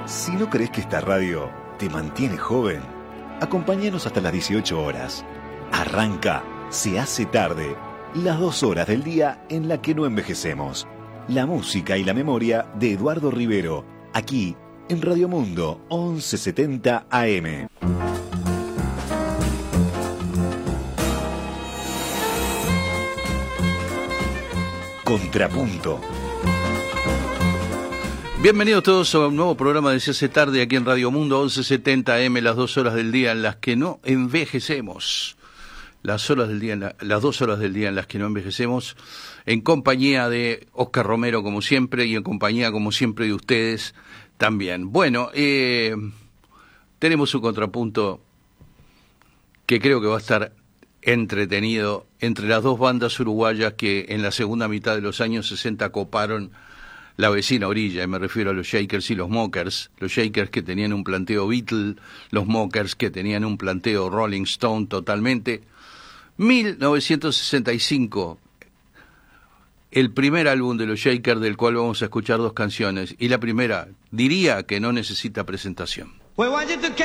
Si no crees que esta radio te mantiene joven, acompáñanos hasta las 18 horas. Arranca, se hace tarde, las 2 horas del día en la que no envejecemos. La música y la memoria de Eduardo Rivero, aquí en Radio Mundo 1170 AM. Contrapunto. Bienvenidos todos a un nuevo programa de Se hace tarde aquí en Radio Mundo 1170 AM, las 2 horas del día en las que no envejecemos. Las 2 horas del día en las que no envejecemos, en compañía de Oscar Romero como siempre y en compañía como siempre de ustedes también. Bueno, tenemos un contrapunto que creo que va a estar entretenido entre las dos bandas uruguayas que en la segunda mitad de los años 60 coparon la vecina orilla, y me refiero a los Shakers y los Mockers. Los Shakers que tenían un planteo Beatle, los Mockers que tenían un planteo Rolling Stone totalmente. 1965, el primer álbum de los Shakers, del cual vamos a escuchar 2 canciones, y la primera diría que no necesita presentación. Well, why did the